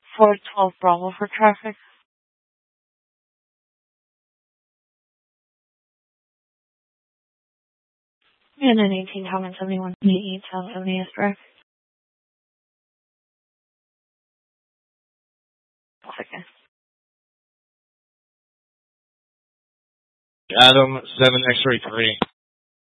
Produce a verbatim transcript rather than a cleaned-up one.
four twelve Bravo for traffic. And then eighteen Thomas seventy-one eighty-eight South M A S Drive. Second. Adam, seven X-ray three.